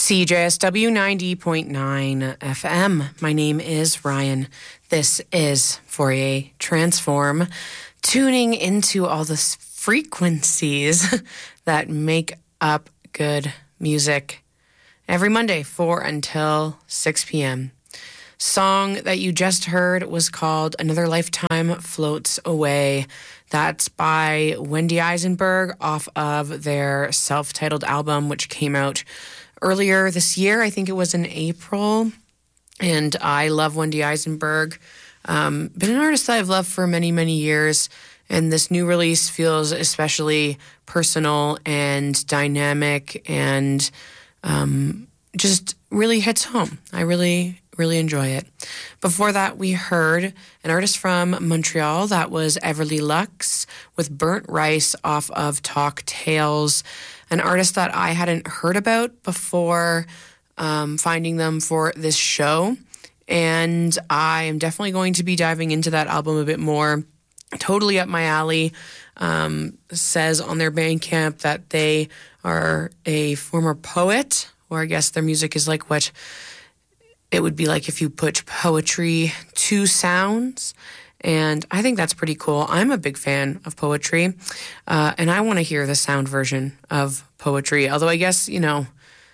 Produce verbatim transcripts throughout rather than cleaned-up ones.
C J S W ninety point nine F M. My name is Ryan. This is Fourier Transform, tuning into all the frequencies that make up good music every Monday, four until six p.m. Song that you just heard was called Another Lifetime Floats Away. That's by Wendy Eisenberg off of their self-titled album, which came out earlier this year. I think it was in April. And I love Wendy Eisenberg. Um, been an artist that I've loved for many, many years. And this new release feels especially personal and dynamic and um, just really hits home. I really, really enjoy it. Before that, we heard an artist from Montreal. That was Everly Lux with Burnt Rice off of Talk Tales, an artist that I hadn't heard about before um, finding them for this show. And I am definitely going to be diving into that album a bit more. Totally up my alley. Um, says on their Bandcamp that they are a former poet, or I guess their music is like what it would be like if you put poetry to sounds. And I think that's pretty cool. I'm a big fan of poetry, uh, and I want to hear the sound version of poetry. Although I guess, you know,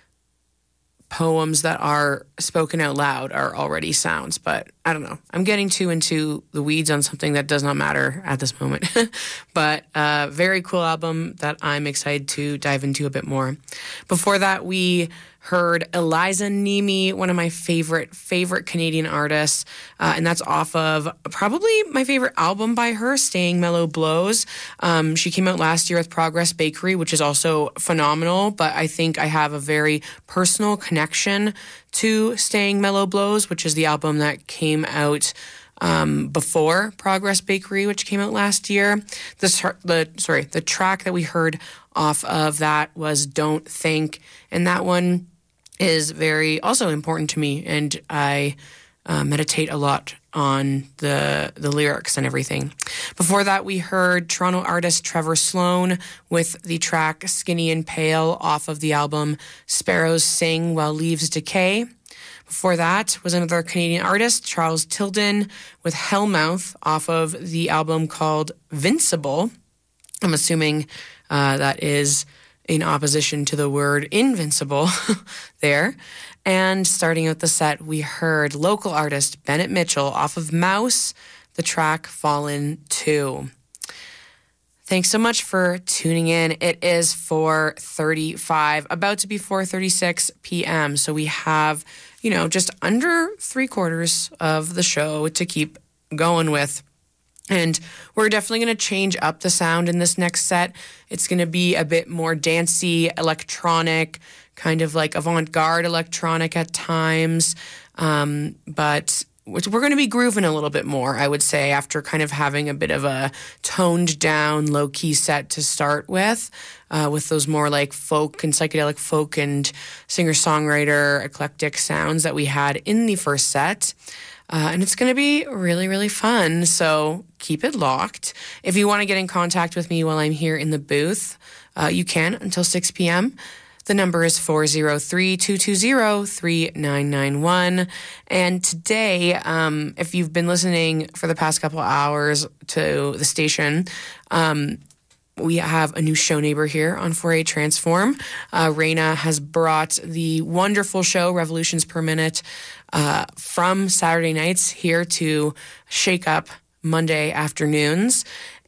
poems that are spoken out loud are already sounds, but I don't know. I'm getting too into the weeds on something that does not matter at this moment. But uh, very cool album that I'm excited to dive into a bit more. Before that, we heard Eliza Nemi, one of my favorite, favorite Canadian artists, uh, and that's off of probably my favorite album by her, Staying Mellow Blows. Um, she came out last year with Progress Bakery, which is also phenomenal, but I think I have a very personal connection to Staying Mellow Blows, which is the album that came out um, before Progress Bakery, which came out last year. The, the sorry, the track that we heard off of that was Don't Think, and that one is very also important to me, and I uh, meditate a lot on the the lyrics and everything. Before that, we heard Toronto artist Trevor Sloan with the track Skinny and Pale off of the album Sparrows Sing While Leaves Decay. Before that was another Canadian artist, Charles Tilden, with Hellmouth off of the album called Vincible. I'm assuming uh, that is in opposition to the word invincible there. And starting out the set, we heard local artist Bennett Mitchell off of Mouse, the track Fallen two. Thanks so much for tuning in. It is four thirty-five, about to be four thirty-six p.m. So we have, you know, just under three quarters of the show to keep going with. And we're definitely going to change up the sound in this next set. It's going to be a bit more dancey, electronic, kind of like avant-garde electronic at times. Um, but we're going to be grooving a little bit more, I would say, after kind of having a bit of a toned down, low-key set to start with, uh, with those more like folk and psychedelic folk and singer-songwriter eclectic sounds that we had in the first set. Uh, and it's going to be really, really fun, so keep it locked. If you want to get in contact with me while I'm here in the booth, uh, you can until six p.m. The number is four oh three, two two zero, three nine nine one. And today, um, if you've been listening for the past couple hours to the station, um, we have a new show neighbor here on Fourier Transform. Uh, Raina has brought the wonderful show, Revolutions Per Minute, uh, from Saturday nights here to shake up Monday afternoons.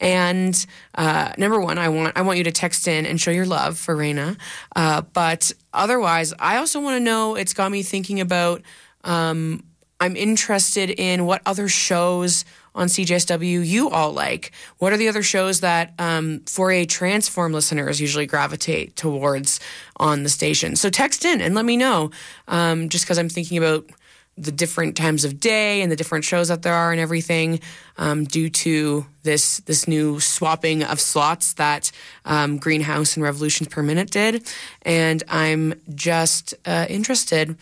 And uh, number one, I want I want you to text in and show your love for Raina. Uh, but otherwise, I also want to know, it's got me thinking about, um, I'm interested in what other shows on C J S W you all like. What are the other shows that um, Fourier Transform listeners usually gravitate towards on the station? So text in and let me know, um, just because I'm thinking about the different times of day and the different shows that there are and everything, um, due to this this new swapping of slots that um, Greenhouse and Revolutions Per Minute did. And I'm just uh, interested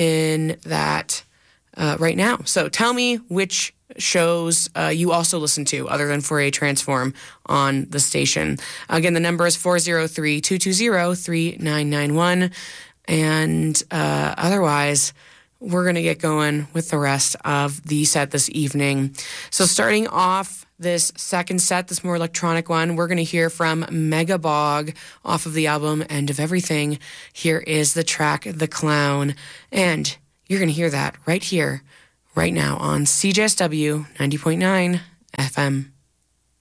in that uh, right now. So tell me which shows uh, you also listen to other than Fourier Transform on the station. Again, the number is four oh three, two two zero, three nine nine one. And uh, otherwise, we're going to get going with the rest of the set this evening. So starting off this second set, this more electronic one, we're going to hear from Megabog off of the album End of Everything. Here is the track The Clown. And you're going to hear that right here, right now on C J S W ninety point nine F M.